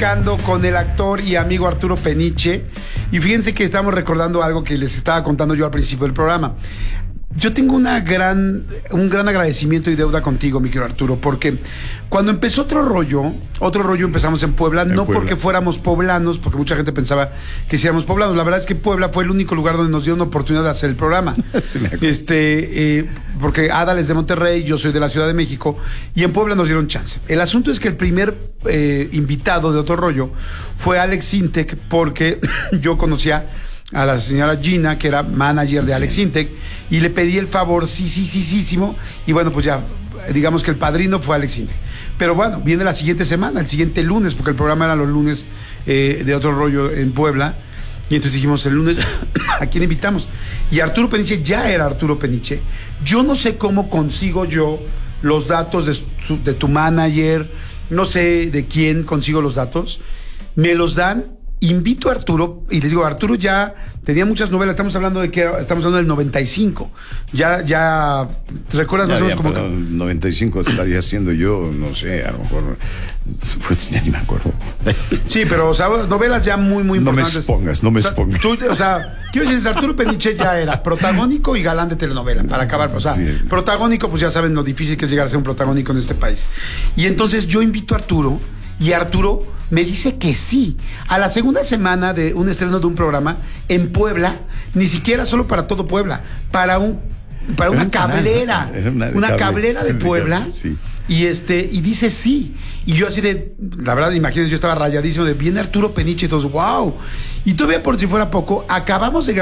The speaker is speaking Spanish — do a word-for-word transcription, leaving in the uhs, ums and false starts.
platicando con el actor y amigo Arturo Peniche. Y fíjense que estamos recordando algo que les estaba contando yo al principio del programa. Yo tengo una gran, un gran agradecimiento y deuda contigo, mi querido Arturo, porque cuando empezó Otro Rollo, Otro Rollo empezamos en Puebla, en no Puebla. Porque fuéramos poblanos, porque mucha gente pensaba que si éramos poblanos. La verdad es que Puebla fue el único lugar donde nos dio una oportunidad de hacer el programa. Sí, este, eh, porque Adal es de Monterrey, yo soy de la Ciudad de México, y en Puebla nos dieron chance. El asunto es que el primer eh, invitado de Otro Rollo fue Alex Sintek, porque yo conocía a la señora Gina, que era manager de Alex sí. Sintek, y le pedí el favor, sí, sí, sí, sí, sí, y bueno, pues ya, digamos que el padrino fue Alex Sintek. Pero bueno, viene la siguiente semana, el siguiente lunes, porque el programa era los lunes eh, de Otro Rollo en Puebla, y entonces dijimos, el lunes, ¿a quién invitamos? Y Arturo Peniche ya era Arturo Peniche. Yo no sé cómo consigo yo los datos de, su, de tu manager, no sé de quién consigo los datos, me los dan. Invito a Arturo y les digo, Arturo ya tenía muchas novelas, estamos hablando de que estamos hablando del noventa y cinco. Ya, ya, ¿te recuerdas ya, más o menos como que noventa y cinco estaría haciendo yo, no sé, a lo mejor, pues ya ni me acuerdo. Sí, pero o sea, novelas ya muy, muy no importantes. No me expongas, no me o sea, expongas. Tú, o sea, quiero decir, Arturo Peniche ya era protagónico y galán de telenovela, para acabar. O sea, sí. Protagónico, pues ya saben lo difícil que es llegar a ser un protagónico en este país. Y entonces yo invito a Arturo y Arturo me dice que sí. A la segunda semana de un estreno de un programa en Puebla, ni siquiera solo para todo Puebla, para un para una cablera, una, una cable, cablera de Puebla. Sí. Y este y dice sí. Y yo así de, la verdad, imagínense, yo estaba rayadísimo de viene Arturo Peniche y todos, wow. Y todavía por si fuera poco, acabamos de